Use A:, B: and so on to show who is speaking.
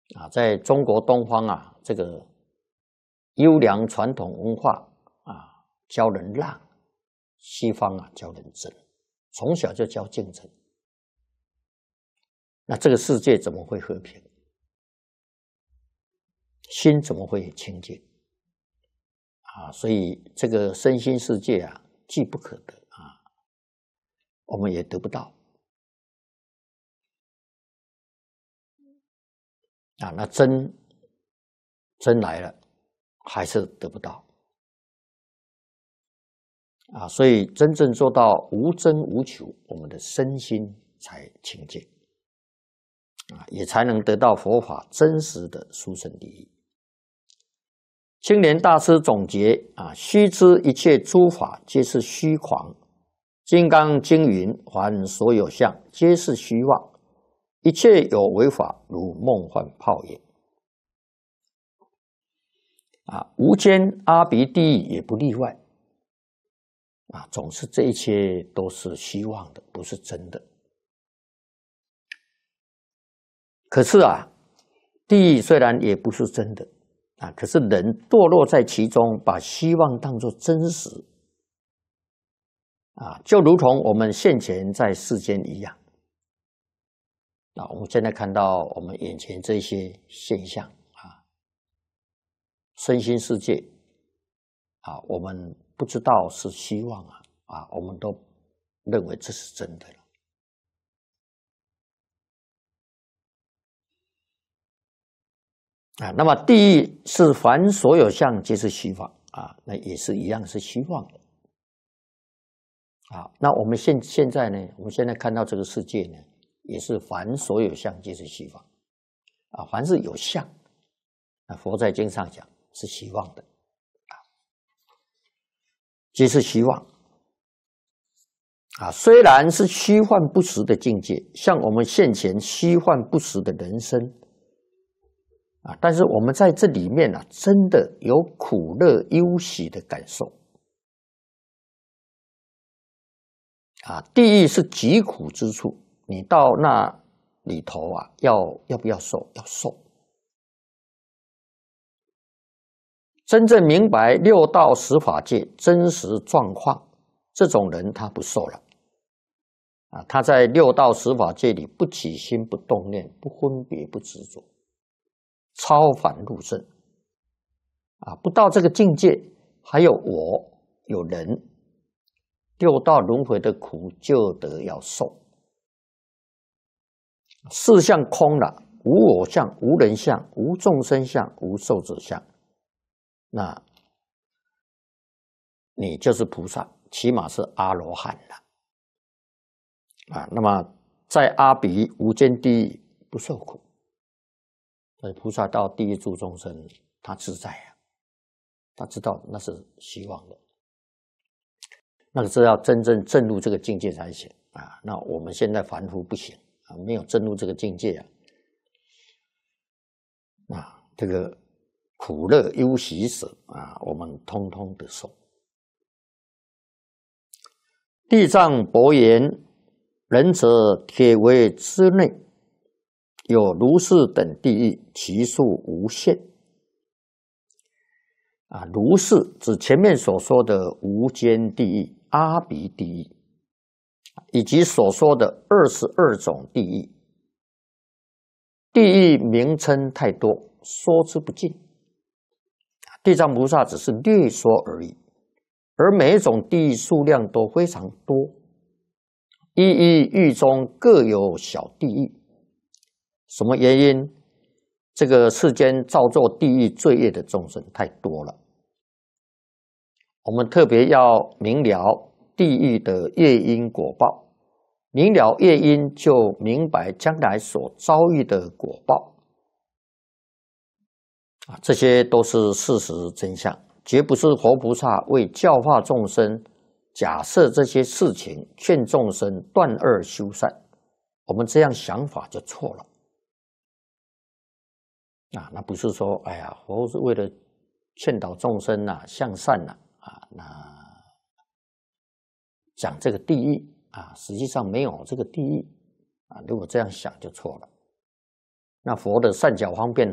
A: 在中国东方这个优良传统文化教人让，西方教人争，从小就教竞争。那这个世界怎么会和平？心怎么会清净？所以这个身心世界既不可得我们也得不到那真来了还是得不到所以真正做到无争无求，我们的身心才清净也才能得到佛法真实的殊胜利益。青莲大师总结须知一切诸法皆是虚诳，金刚经云：凡所有相，皆是虚妄，一切有为法，如梦幻泡影。无间阿鼻地狱也不例外总是这一切都是虚妄的，不是真的。可是地狱虽然也不是真的可是人堕落在其中，把希望当作真实就如同我们现前在世间一样我们现在看到我们眼前这些现象身心世界我们不知道是希望我们都认为这是真的了那么地狱是凡所有相皆是虚妄那也是一样是虚妄的那我们现在呢，我们现在看到这个世界呢，也是凡所有相皆是虚妄凡是有相佛在经上讲是虚妄的皆是虚妄虽然是虚幻不实的境界，像我们现前虚幻不实的人生但是我们在这里面真的有苦乐忧喜的感受地狱是极苦之处，你到那里头要不要受？要受。真正明白六道十法界真实状况，这种人他不受了他在六道十法界里不起心不动念，不分别不执着，超凡入圣不到这个境界，还有我有人，六道轮回的苦就得要受。四相空了，无我相，无人相，无众生相，无寿者相，那你就是菩萨，起码是阿罗汉了那么在阿鼻无间地狱不受苦，所以菩萨到地狱度众生，他自在他知道那是希望的，那个是要真正证入这个境界才行那我们现在凡夫不行没有证入这个境界这个苦乐忧喜舍我们通通得受。地藏伯言：仁者铁围之内，有如是等地狱，其数无限。如是指前面所说的无间地狱、阿鼻地狱，以及所说的22种地狱。地狱名称太多，说之不尽。地藏菩萨只是略说而已，而每一种地狱数量都非常多，一一狱中各有小地狱。什么原因？这个世间造作地狱罪业的众生太多了，我们特别要明了地狱的业因果报，明了业因就明白将来所遭遇的果报这些都是事实真相，绝不是活菩萨为教化众生假设这些事情，劝众生断恶修善。我们这样想法就错了那不是说哎呀，佛是为了劝导众生向善那讲这个地狱实际上没有这个地狱如果这样想就错了。 那佛的善巧方便